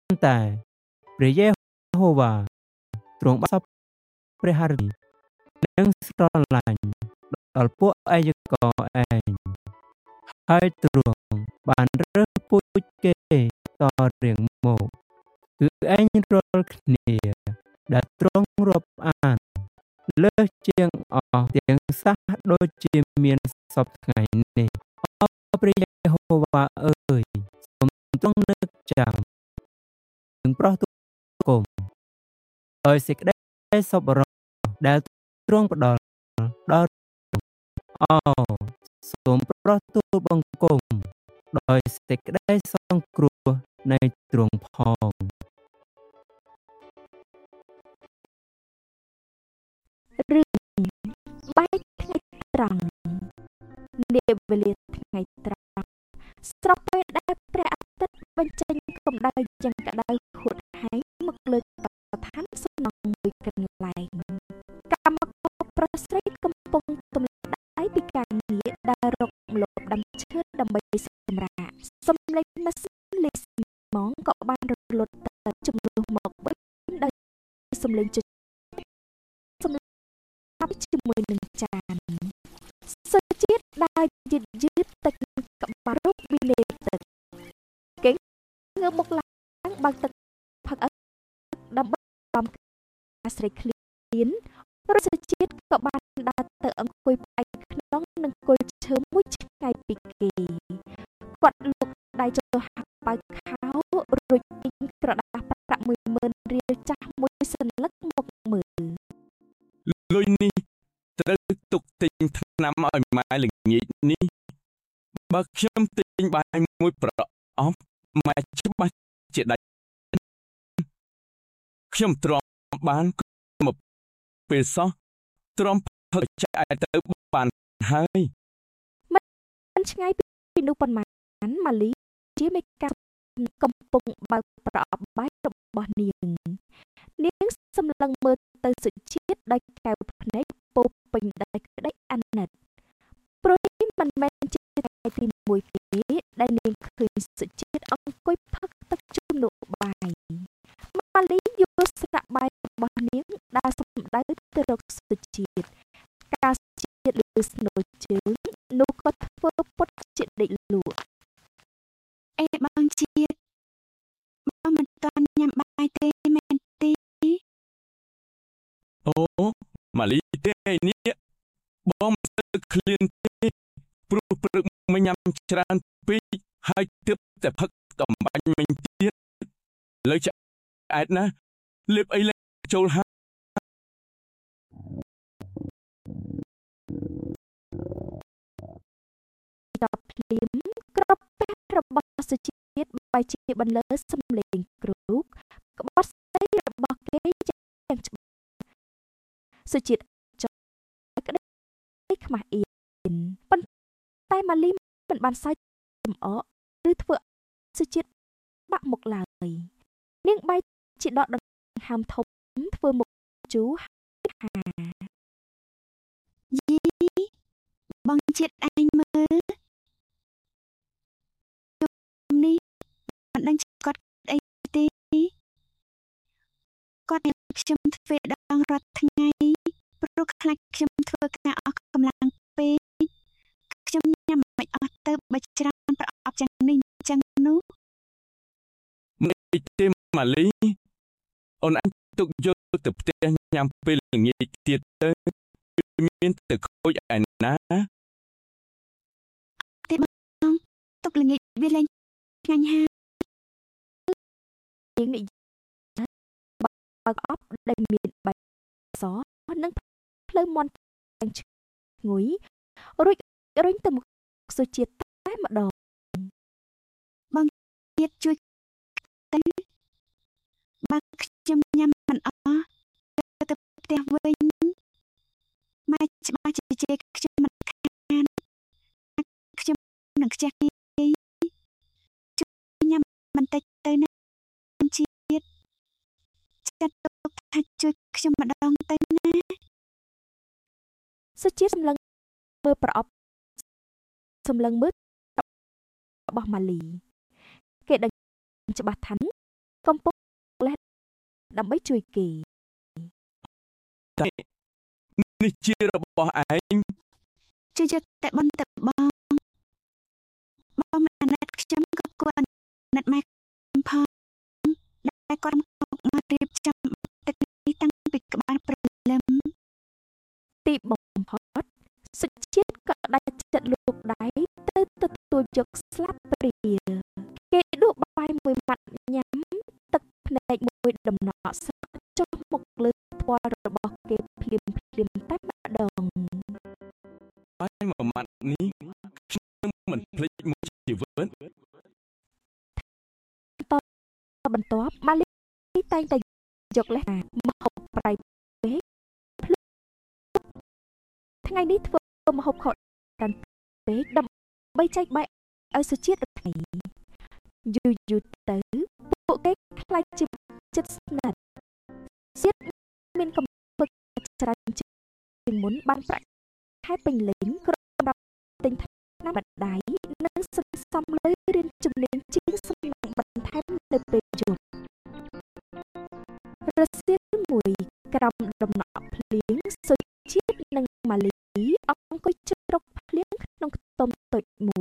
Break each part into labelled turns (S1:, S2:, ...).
S1: តែព្រះយេហូវ៉ាទ្រង់បានសពព្រះハរនីនិងស្រឡាញ់ដល់ពួកអាយករឯងហើយទ្រង់បានរើសពូជគេតរៀងមកគឺឯងរាល់គ្នាដែលទ្រង់រាប់អានលើសជាងអស់ទាំងសះដូចជាមានសពថ្ងៃនេះអោព្រះយេហូវ៉ាអើយសូមទ្រង់នឹកចាំនឹងប្រោះទូលគុំដោយសេចក្តីសប្បុរសដែលទ្រង់ផ្ដល់ដល់អូសូមប្រោះទូលបង្គំដោយសេចក្តីសង្គ្រោះនៃទ្រង់ផង
S2: រឿងបែកថ្ងៃត្រង់នាវេលាថ្ងៃត្រង់ស្របពេលដែលព្រះអាទិត្យបញ្ចេញកម្ដៅយ៉ាងក្តៅហួតហែងមកលើឋានសំណង់មួយកន្លែងកម្មករប្រុសស្រីកំពុងទម្លាក់ដៃពីការងារដើររកម្លប់ដាំឈើដើម្បីសម្រាកសំឡេងម៉ាស៊ីនលេសម៉ងក៏បានរលត់ទៅជំនួសមកវិញដោយសំឡេងជាមួយនឹងចានសុជាតិដើរយឺតទឹកក្បាលរូបវិលេទឹកគេងងើបមកឡើងបើកទឹកផឹកដើម្បីបំអាស្រ័យឃ្លានរសជាតិក៏បានដើរទៅអង្គុយផ្អែកក្នុងនឹងគល់ឈើមួយឆ្ងាយពីគេគាត់លុកដៃចូលហាក់បើកខោរួចទិញក្រដាសប្រាក់ 10000 រៀលចាស់មួយសន្លឹកមកមើល
S3: លុយនេះត្រូវទុកទិញថ្នាំឲ្យម៉ែល្ងាចនេះបើខ្ញុំទិញបាយមួយប្រអប់ម៉ែច្បាស់ជាដាច់ខ្ញុំទ្រាំបានមកពេលសោះទ្រាំផឹកចាយទៅបានហើយ
S2: មិនឆ្ងាយពីនោះប៉ុន្មានម៉ាលីជាមេការកំពុងបើកប្រអប់បាយរបស់នាងសម្លឹងមើលទៅសុជាតិដោយកែវភ្នែកពោពេញដោយក្តីអាណិតព្រោះនេះមិនមែនជាថ្ងៃទី1ទេដែលនាងឃើញសុជាតិអង្គុយផឹកទឹកជំនួសបាយម៉ាលីយកស្រាក់បាយរបស់នាងដើរសម្ដៅទៅរកសុជាតិការសុជាតិលើស្នូជើងនោះក៏ធ្វើពុតជាដេកលក់
S4: អេបងជាតិបងមិនទាន់ញ៉ាំបាយទេមែនទេ
S3: អូម៉ាលីទេនេះបងមិនសូវឃ្លានទេព្រោះព្រឹកមិនញ៉ាំច្រើនពេកហើយទើបតែផឹកតំបាញ់មិញទៀតលើឆ្អែតណាលេបអីលេចូលហើយ
S2: ដល់ភ្លាមក្របពះរបស់សុជាតិបែជាបន្លឺសំឡេងគ្រូក្បត់ស្ដីរបស់គេយ៉ាងច្បាស់សុជាតិចុះក្តីខ្មាស់អៀនប៉ុន្តែម៉ាលីមិនបានសើចចំអកឬធ្វើសុជាតិបាក់មុខឡើយនាងបែរជាដកដង្ហើមធំធ្វើមុខជូរហា
S4: យីបងជាតិឯងមើលនេះមិនដឹងគាត់អីទេគាត់ឲ្យខ្ញុំធ្វើដងរាល់ថ្ងៃព្រោះខ្លាចខ្ញុំធ្វើការអស់កម្លាំងពេកខ្ញុំញ៉ាំមិនអស់ទៅបើច្រើនប្រអប់យ៉ាងនេះចឹងនោះ
S3: មិនទេម៉ាលីអូនអញទុកយកទៅផ្ទះញ៉ាំពេលល្ងាចទៀតទៅមានទៅខូចឯណា
S4: ទេបងទុកល្ងាចវាលែងឆ្ងាញ់ហើយ
S2: នាងនិយាយបើកអប់ដែលមានបាយសនិងភ្លៅមាន់ទាំងឈ្ងុយរួចរុញទៅមុខសុជាតិតែម្ដង
S4: បងជាតិជួយទៅបើខ្ញុំញ៉ាំមិនអស់ទៅផ្ទះវិញម៉ែច្បាស់ជាជេរខ្ញុំមិនខានខ្ញុំនឹងខ្ជះគេជួយញ៉ាំបន្តិចទៅណាជាតិចាត់ទុកថាជួយខ្ញុំម្ដងទៅណា
S2: សុជាតិសម្លឹងមើលប្រអប់សម្លឹងមើលរបស់ម៉ាលីគេដឹងច្បាស់ថាកំពុងលេះដើម្បីជួយគេ
S3: តែនេះជារបស់ឯង
S4: ជឿយកតែបនតែបងមិនអាណិតខ្ញុំក៏គួរអាណិតម៉ែផងដែលគាត់មករៀបចំទឹកនេះតាំងពីក្បាលព្រលឹម
S2: ទីបំផុតសុជាតិក៏ដាច់ចិត្តលោកដៃទៅទទួលយកស្លាបព្រាគេដួសបាយមួយម៉ាត់ញ៉ាំទឹកភ្នែកមួយដំណក់ស្រក់ចុះមកលើថ្ពាល់របស់គេភ្លាមតែម្ដង
S3: បាយមួយម៉ាត់នេះខ្ញុំមិនភ្លេចមួយជីវិត
S2: បន្ទាប់ម៉ាលីតែងតែយកលេសម្ហូបប្រៃពេកថ្ងៃនេះធ្វើម្ហូបខុសកាន់ពេកដើម្បីចែកបាយឲ្យសុជាតិថ្ងៃយូរទៅពួកគេខ្លាចជាចិត្តស្និទ្ធជាតិមានកំពឹកច្រើនជាងមុនបានប្រាក់ខែពេញលេញគ្រប់សម្រាប់ទិញថ្នាំម្ដាយនិងសន្សំលុយរៀនជំនាញជាងសំណងបន្ថែមនៅពេលយប់រសៀលមួយក្រោមដំណក់ភ្លៀងសុជាតិនិងម៉ាលីអង្គុយជ្រកភ្លៀងក្នុងខ្ទមតូចមួយ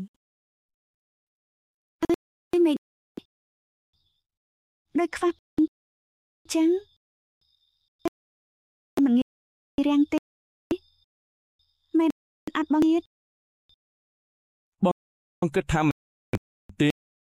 S4: ដោយខ្វះចឹងមិនងាយរាំងទេមែនអត់បងទៀត
S3: បងគិតថាមិនទេ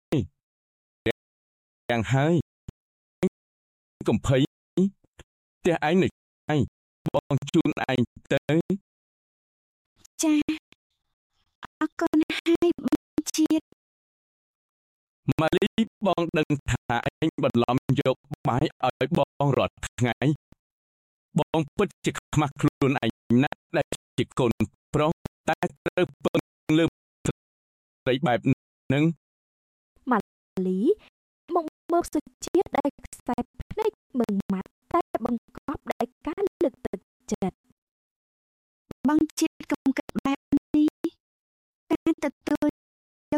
S3: យ៉ាងហើយកុំភ័យផ្ទះឯងនៅឯងបងជូនឯងទៅ
S4: ចាអរគុណហើយបងជាតិ
S3: ម៉ាលីបងដឹងថាឯងបន្លំយកបាយឲ្យបងរាល់ថ្ងៃបងពិតជាខ្មាស់ខ្លួនឯងណាស់ដែលជាកូនប្រុសតែត្រូវពឹងលើស្រីបែបហ្នឹង
S2: ម៉ាលីមកមើលសុជាតិដែលខ្សែភ្នែកមើងម៉ាត់តែបង្កប់ដោយការលើកទឹកចិត្ត
S4: បងជាតិកុំគិតបែបនេះការទទួលយក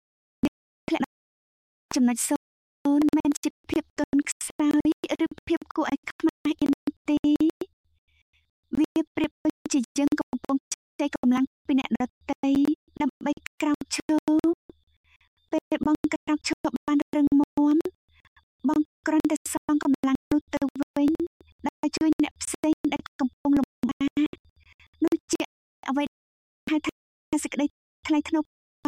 S4: ចំណុចសូន្យមិនជាភាពទន់ខ្សោយឬភាពគួរឲ្យខ្មាស់អៀនទេវាប្រៀបដូចជាយើងកំពុងចែកកម្លាំងពីអ្នកដទៃដើម្បីក្រោកឈរពេលបងក្រោកឈរបានរឹងមាំបងគ្រាន់តែសងកម្លាំងនោះទៅវិញដែលជួយអ្នកផ្សេងដែលកំពុងលំបាកនោះជាអ្វីហៅថាសេចក្តីថ្លៃថ្នូរ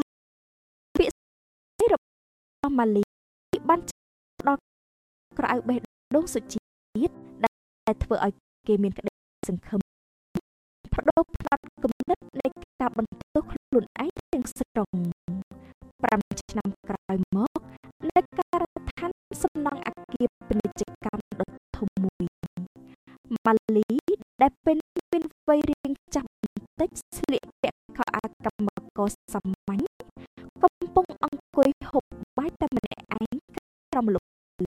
S4: ម៉ាលីបានដល់ក្រៅបេះដូងសុជាតិដែលធ្វើឲ្យគេមានក្តីសង្ឃឹមបដូរផ្លាត់គំនិតនៃការបន្ទោសខ្លួនឯងទាំងស្រុង5ឆ្នាំក្រោយមកនៅការដ្ឋានសំណង់អគារពាណិជ្ជកម្មដ៏ធំមួយម៉ាលីដែលពេលមានវ័យរៀងចាស់បន្តិចស្លៀកពាក់ខោអាវកម្មករសាមញ្ញកំពុងអង្គុយហូបបាយតែម្នាក់ឯងក្រោមលំ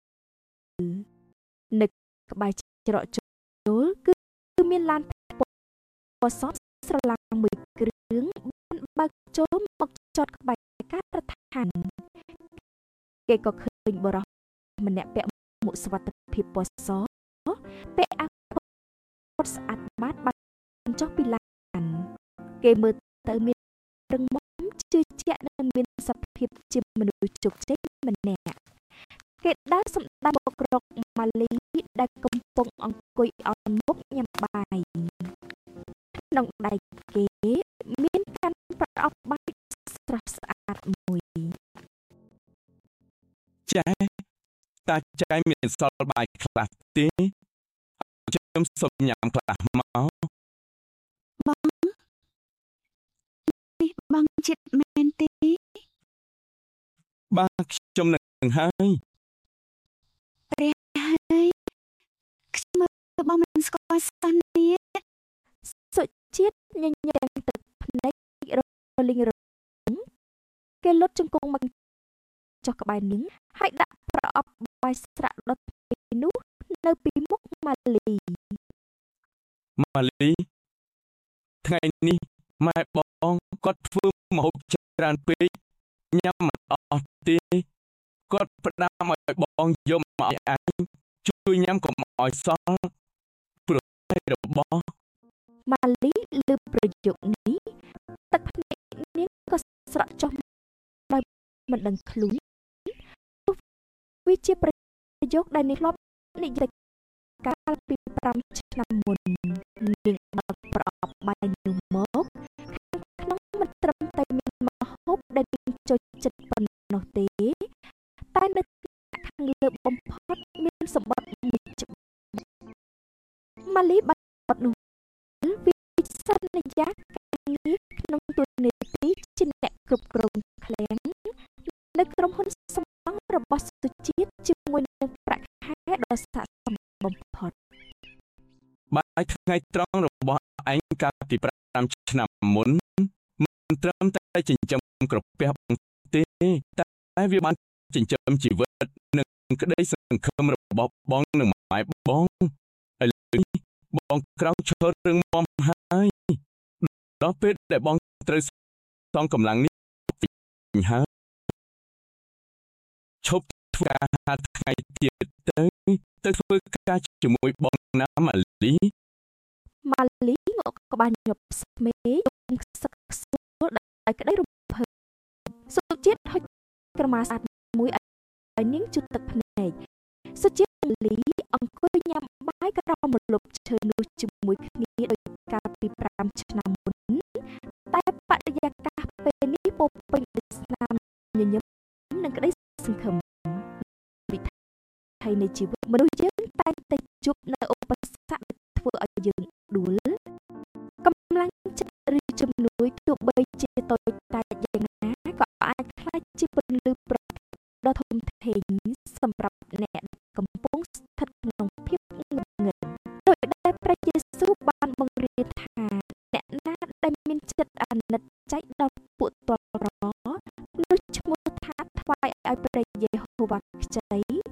S4: នៅក្បែរច្រកចូលគឺមានឡានពណ៌សស្រឡាំងមួយគ្រឿងបានបើកចូលមកចតក្បែរការដ្ឋានគេក៏ឃើញបរិសម្នាក់ពាក់មួកសុវត្ថិភាពពណ៌សពាក់អាវផុតស្អាតបាតបានចុះពីឡានគេមើលទៅមានរឹងមាំជឿជាក់និងមានសភាពជាមនុស្សជោគជ័យម្នាក់គេដើរសម្ដៅមករកម៉ាលីដែលកំពុងអង្គុយអោនមុខញ៉ាំបាយក្នុងដៃគេមានកាន់ប្រអប់បាយស្រស់ស្អាតមួយ
S3: ចាតាចៃមានសល់បាយខ្លះទេខ្ញុំសុំញ៉ាំខ្លះមក
S4: បងនេះបងជាតិមែនទេ
S3: បាទខ្ញុំនឹងហើយ
S4: ព្រះហើយខ្ញុំមើលបងមិនស្គាល់សោះនេះ
S2: សុជាតិញញឹមទឹកភ្នែករលីងរងគេលុតជង្គង់មកចុះក្បែរនាងហើយដាក់ប្រអប់បាយស្រាក់ដុតនោះនៅពីមុខម៉ាលី
S3: ម៉ាលីថ្ងៃនេះម៉ែបងគាត់ធ្វើម្ហូបច្រើនពេកញ៉ាំមិនអស់ទេគាត់ផ្ដាំឲ្យបងយកមកឲ្យឯងជួយញ៉ាំកុំឲ្យសល់ព្រោះរបស់
S2: ម៉ាលីលើប្រយោគនេះទឹកភ្នែកនាងក៏ស្រក់ចុះដោយមិនដឹងខ្លួនវាជាប្រយោគដែលនាងធ្លាប់និយាយកាលពី5ឆ្នាំមុននាងបើកប្រអប់បាយនោះមកខាងក្នុងមិនត្រឹមតែមានម្ហូបដែលនាងចូលចិត្តប៉ុណ្ណោះទេតែនៅខាងលើបំផុតមានសម្បត្តិមួយច្បាប់ម៉ាលីបានបត់នោះវិសន្យាការងារក្នុងទូនាទីជាអ្នកគ្រប់គ្រងឃ្លាំងនៅក្រុមហ៊ុនសំណង់របស់សុជាតិជាមួយនឹងប្រាក់ខែដ៏ស័ក្តិសមបំផុត
S3: បាយថ្ងៃត្រង់របស់ឯងកាលពី5ឆ្នាំមុនមិនត្រឹមតែចិញ្ចឹមក្រពះបងទេតែវាបានចិញ្ចឹមជីវិតនិងក្តីសង្ឃឹមរបស់បងនិងម៉ែបងឥឡូវនេះបងក្រោកឈររឹងមាំហើយដល់ពេលដែលបងត្រូវសងកម្លាំងនេះវិញហើយឈប់ធ្វើការហាត់ថ្ងៃទៀតទៅធ្វើការជាមួយបងណាម៉ាលី
S2: ងក់ក្បាលញាប់ស្មេយំខ្សឹកខ្សួលដោយក្តីរំភើបសុជាតិហុចក្រមាស្អាតមួយឲ្យនាងជូតទឹកភ្នែកសុជាតិលីអង្គុយញ៉ាំបាយក្រោមម្លប់ឈើនោះជាមួយគ្នាដោយកាលពី5ឆ្នាំមុនតែបរិយាកាសពេលនេះពោពេញដោយស្នាមញញឹមនិងក្តីសង្ឃឹមវិថីនៃជីវិតមនុស្សយើងតែងតែជួបនៅឧបសគ្គដែលធ្វើឲ្យយើងដួលកម្លាំងចិត្តឬជំនួយទោះបីជាតូចតាចយ៉ាងណាក៏អាចក្លាយជាពន្លឺប្រកាសដ៏ធំធេងសម្រាប់អ្នកកំពុងស្ថិតក្នុងភាពងឹតងឹតដោយដែលព្រះយេស៊ូវបានបង្រៀនថាអ្នកណាដែលមានចិត្តអាណិតចែកដល់ពួកទាល់ក្រនោះឈ្មោះថាថ្វាយឲ្យព្រះយេហូវ៉ាខ្ចី